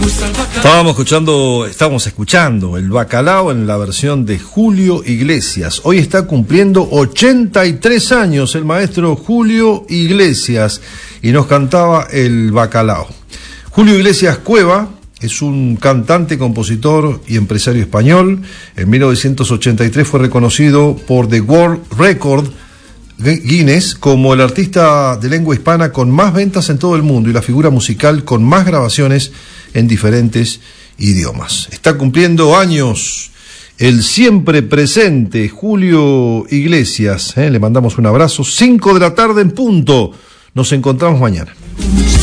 Estábamos escuchando el Bacalao en la versión de Julio Iglesias. Hoy está cumpliendo 83 años el maestro Julio Iglesias y nos cantaba el Bacalao. Julio Iglesias Cueva es un cantante, compositor y empresario español. En 1983 fue reconocido por The World Record Guinness como el artista de lengua hispana con más ventas en todo el mundo y la figura musical con más grabaciones en diferentes idiomas. Está cumpliendo años el siempre presente Julio Iglesias. Le mandamos un abrazo. 5 de la tarde en punto. Nos encontramos mañana.